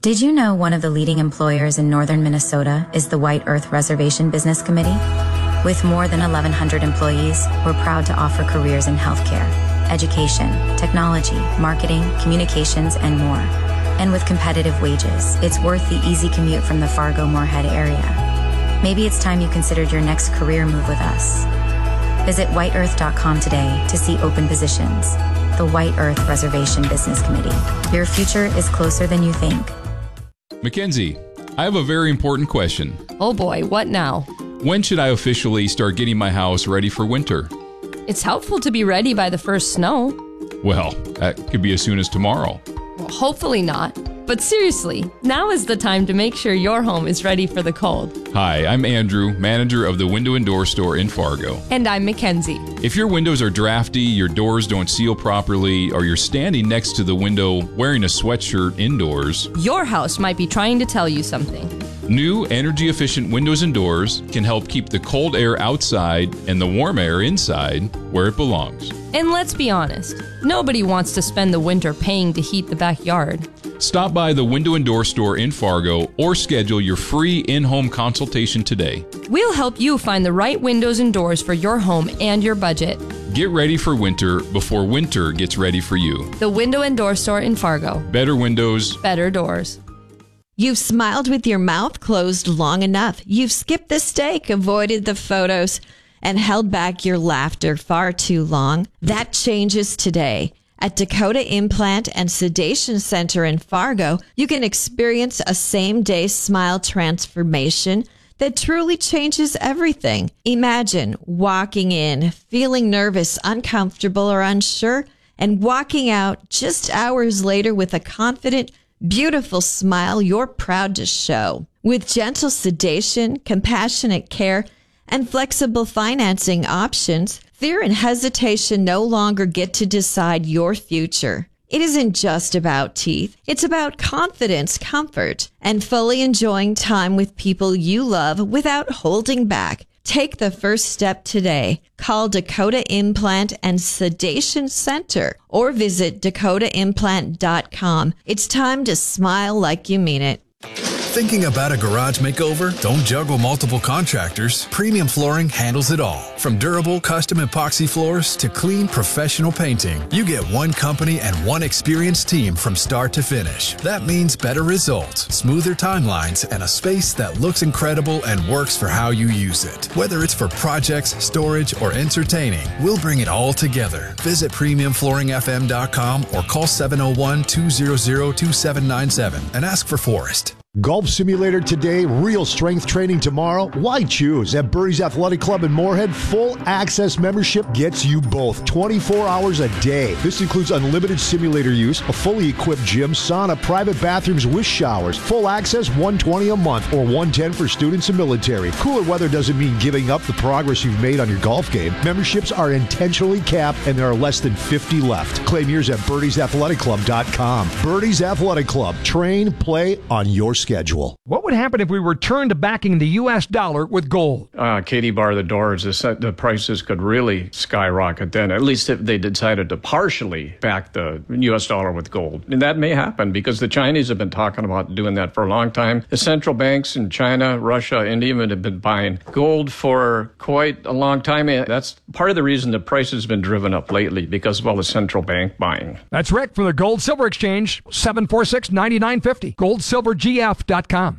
Did you know one of the leading employers in northern Minnesota is the White Earth Reservation Business Committee? With more than eleven hundred employees, we're proud to offer careers in healthcare, education, technology, marketing, communications, and more. And with competitive wages, it's worth the easy commute from the Fargo-Moorhead area. Maybe it's time you considered your next career move with us. Visit white earth dot com today to see open positions. The White Earth Reservation Business Committee. Your future is closer than you think. Mackenzie, I have a very important question. Oh boy, what now? When should I officially start getting my house ready for winter? It's helpful to be ready by the first snow. Well, that could be as soon as tomorrow. Well, hopefully not. But seriously, now is the time to make sure your home is ready for the cold. Hi, I'm Andrew, manager of the Window and Door Store in Fargo. And I'm Mackenzie. If your windows are drafty, your doors don't seal properly, or you're standing next to the window wearing a sweatshirt indoors, your house might be trying to tell you something. New energy-efficient windows and doors can help keep the cold air outside and the warm air inside where it belongs. And let's be honest, nobody wants to spend the winter paying to heat the backyard. Stop by the Window and Door Store in Fargo or schedule your free in-home consultation today. We'll help you find the right windows and doors for your home and your budget. Get ready for winter before winter gets ready for you. The Window and Door Store in Fargo. Better windows. Better doors. You've smiled with your mouth closed long enough. You've skipped the steak, avoided the photos, and held back your laughter far too long. That changes today. At Dakota Implant and Sedation Center in Fargo, you can experience a same-day smile transformation that truly changes everything. Imagine walking in, feeling nervous, uncomfortable, or unsure, and walking out just hours later with a confident, beautiful smile you're proud to show. With gentle sedation, compassionate care, and flexible financing options, fear and hesitation no longer get to decide your future. It isn't just about teeth. It's about confidence, comfort, and fully enjoying time with people you love without holding back. Take the first step today. Call Dakota Implant and Sedation Center or visit dakota implant dot com. It's time to smile like you mean it. Thinking about a garage makeover? Don't juggle multiple contractors. Premium Flooring handles it all. From durable custom epoxy floors to clean professional painting, you get one company and one experienced team from start to finish. That means better results, smoother timelines, and a space that looks incredible and works for how you use it. Whether it's for projects, storage, or entertaining, we'll bring it all together. Visit premium flooring f m dot com or call seven oh one, two hundred, two seven nine seven and ask for Forrest. Golf simulator today, real strength training tomorrow. Why choose? At Birdie's Athletic Club in Moorhead, full access membership gets you both twenty-four hours a day. This includes unlimited simulator use, a fully equipped gym, sauna, private bathrooms with showers, full access one hundred twenty dollars a month or one hundred ten dollars for students and military. Cooler weather doesn't mean giving up the progress you've made on your golf game. Memberships are intentionally capped and there are less than fifty left. Claim yours at birdies athletic club dot com. Birdie's Athletic Club. Train, play on your schedule. What would happen if we returned to backing the U S dollar with gold? Uh, Katie bar the doors. The, the prices could really skyrocket then, at least if they decided to partially back the U S dollar with gold. And that may happen because the Chinese have been talking about doing that for a long time. The central banks in China, Russia, India have been buying gold for quite a long time. And that's part of the reason the price has been driven up lately, because of all the central bank buying. That's Rick from the Gold Silver Exchange, seven four six, nine nine five zero, gold silver g f dot com.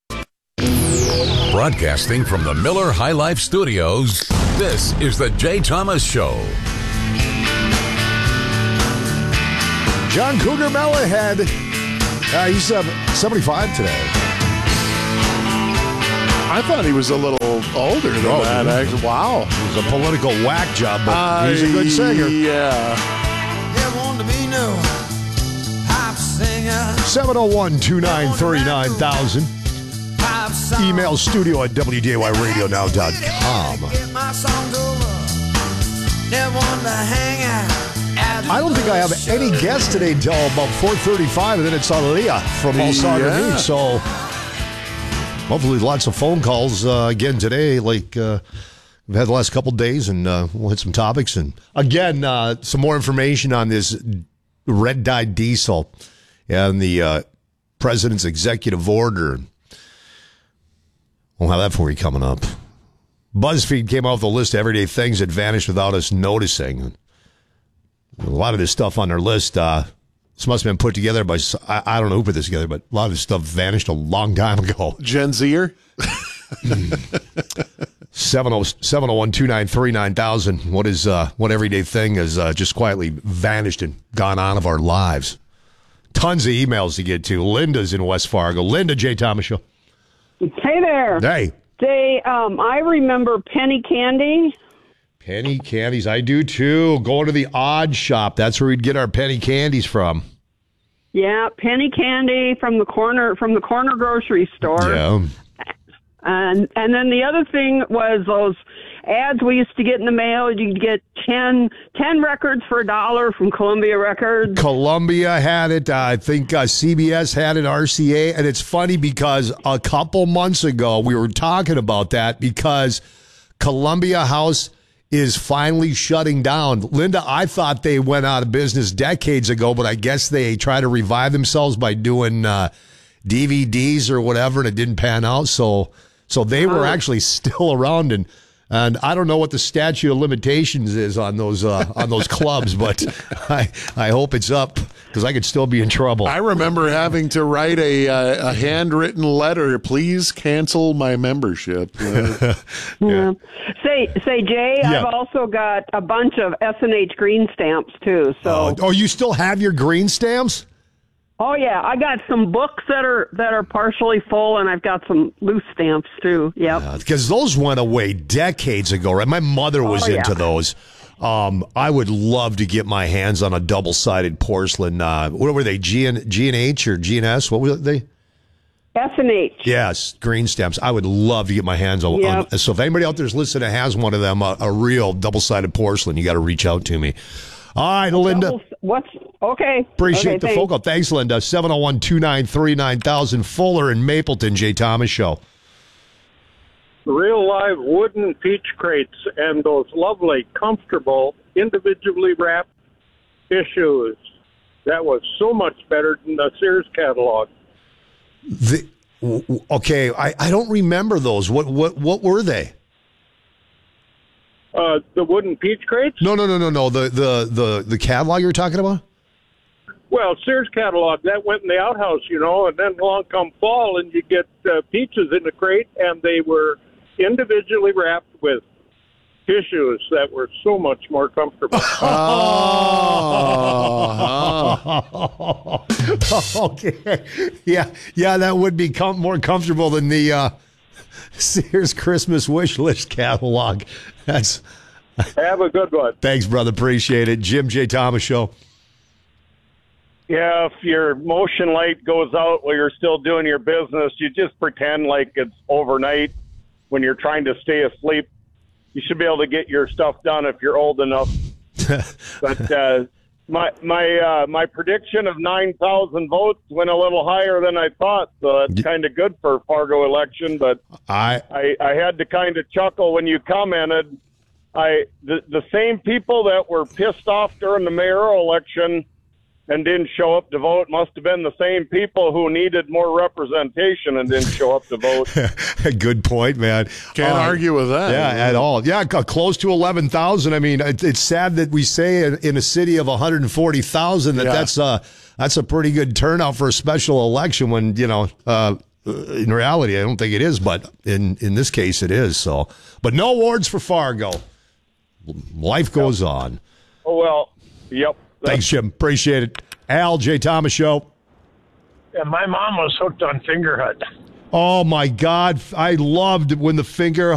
Broadcasting from the Miller High Life Studios, this is the Jay Thomas Show. John Cougar Mellowhead. Uh, he's uh, seventy-five today. I thought he was a little older than oh, that. Actually. Wow. It was a political whack job, but uh, he's a good singer. Yeah. seven oh one, two nine three, nine thousand. Email studio at w d a y radio now dot com. I don't think I have any guests today until about four thirty-five, and then it's Aaliyah from All Star yeah. Me. So hopefully lots of phone calls uh, again today, like uh, we've had the last couple days, and uh, we'll hit some topics. And again, uh, some more information on this red dye diesel and the uh, president's executive order. We'll have that for you coming up. BuzzFeed came off the list of everyday things that vanished without us noticing. A lot of this stuff on their list, uh, this must have been put together by, I, I don't know who put this together, but a lot of this stuff vanished a long time ago. Gen Zer? seven oh one, two nine three, nine thousand. What is, uh, what everyday thing has uh, just quietly vanished and gone out of our lives? Tons of emails to get to. Linda's in West Fargo. Linda, Jay Thomas Show. Hey there. Hey. Say, um, I remember penny candy. Penny candies, I do too. Going to the odd shop. That's where we'd get our penny candies from. Yeah, penny candy from the corner from the corner grocery store. Yeah. And and then the other thing was those ads we used to get in the mail. You'd get ten, ten records for a dollar from Columbia Records. Columbia had it. Uh, I think uh, C B S had it, R C A. And it's funny because a couple months ago we were talking about that because Columbia House is finally shutting down. Linda, I thought they went out of business decades ago, but I guess they try to revive themselves by doing uh, D V Ds or whatever, and it didn't pan out. So so they were actually still around, and and I don't know what the statute of limitations is on those uh, on those clubs, but I I hope it's up because I could still be in trouble. I remember having to write a uh, a handwritten letter. Please cancel my membership. Uh, yeah. Say say Jay, Yeah. I've also got a bunch of S and H green stamps too. So Oh, oh, you still have your green stamps? Oh yeah, I got some books that are that are partially full, and I've got some loose stamps too. Yep. Because those went away decades ago, right? My mother was Oh, yeah. into those. Um, I would love to get my hands on a double-sided porcelain. Uh, what were they? G and G and H or G and S? What were they? S and H. Yes, green stamps. I would love to get my hands on. Yep. on so if anybody out there's listening that has one of them, a, a real double-sided porcelain, you got to reach out to me. All right, Linda. Double- What's okay? Appreciate okay, the thanks. phone call. Thanks, Linda. seven oh one, two nine three, nine thousand. Fuller in Mapleton, Jay Thomas Show. Real live wooden peach crates and those lovely, comfortable, individually wrapped tissues. That was so much better than the Sears catalog. The, w- w- okay, I, I don't remember those. What what what were they? Uh, the wooden peach crates? No, no, no, no, no. The the the the catalog you were talking about? Well, Sears catalog, that went in the outhouse, you know, and then along come fall, and you get uh, peaches in the crate, and they were individually wrapped with tissues that were so much more comfortable. Oh, okay. Yeah, yeah, that would be com- more comfortable than the uh, Sears Christmas wish list catalog. That's. Have a good one. Thanks, brother. Appreciate it. Jim J. Thomas Show. Yeah, if your motion light goes out while you're still doing your business, you just pretend like it's overnight when you're trying to stay asleep. You should be able to get your stuff done if you're old enough. But uh, my my uh, my prediction of nine thousand votes went a little higher than I thought, so that's kind of good for Fargo election. But I I, I had to kind of chuckle when you commented. I the, the same people that were pissed off during the mayoral election and didn't show up to vote must have been the same people who needed more representation and didn't show up to vote. Good point, man. Can't Uh, argue with that. Yeah, at all. Yeah, c- close to eleven thousand. I mean, it, it's sad that we say in, in a city of one hundred forty thousand that Yeah. that's a that's a pretty good turnout for a special election. When you know, uh, in reality, I don't think it is, but in in this case, it is. So, but no awards for Fargo. Life goes on. Oh, well, yep. Thanks, Jim. Appreciate it. Al, J. Thomas Show. And my mom was hooked on Fingerhut. Oh my God, I loved when the finger